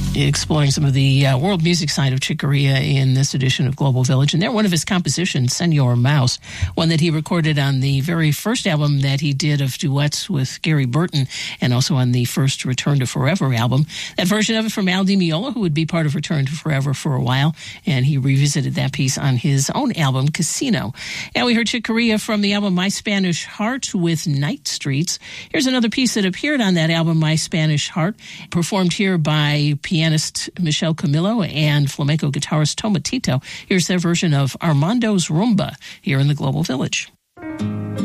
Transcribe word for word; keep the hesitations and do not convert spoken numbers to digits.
exploring some of the uh, world music side of Chick Corea in this edition of Global Village. And they're one of his compositions, Senor Mouse, one that he recorded on the very first album that he did of duets with Gary Burton, and also on the first Return to Forever album. That version of it from Al Di Meola, who would be part of Return to Forever for a while, and he revisited that piece on his own album, Casino. And we heard Chick Corea from the album My Spanish Heart with Night Streets. Here's another piece that appeared on that album, My Spanish Heart, performed here by pianist Michelle Camillo and flamenco guitarist Tomatito. Here's their version of Armando's Rumba here in the Global Village.